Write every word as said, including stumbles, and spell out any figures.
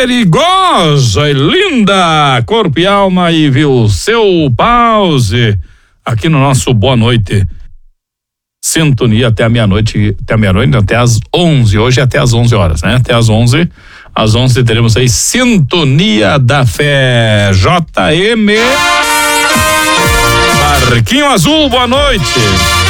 perigosa e linda, corpo e alma, e viu seu pause aqui no nosso Boa Noite. Sintonia até a meia-noite, até a meia-noite, até às onze. Hoje é até às onze horas, né? Até às onze. Às onze teremos aí Sintonia da Fé. J M. Barquinho Azul, boa noite.